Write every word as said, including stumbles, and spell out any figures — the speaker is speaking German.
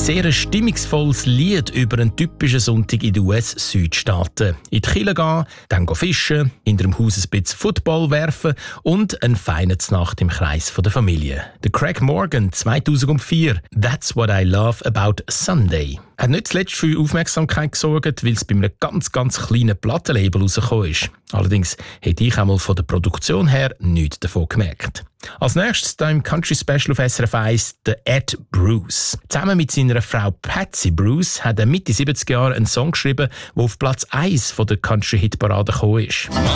Sehr ein stimmungsvolles Lied über einen typischen Sonntag in den U S-Südstaaten. In die Kirche gehen, dann gehen fischen, hinter dem Haus ein bisschen Football werfen und eine feine Nacht im Kreis der Familie. Der Craig Morgan, zweitausendvier, «That's what I love about Sunday». Hat nicht zuletzt für Aufmerksamkeit gesorgt, weil es bei einem ganz, ganz kleinen Plattenlabel rausgekommen ist. Allerdings hätte ich einmal von der Produktion her nichts davon gemerkt. Als nächstes hier im Country Special auf S R F eins der Ed Bruce. Zusammen mit seiner Frau Patsy Bruce hat er Mitte siebziger Jahre einen Song geschrieben, der auf Platz eins von der Country-Hitparade gekommen ist.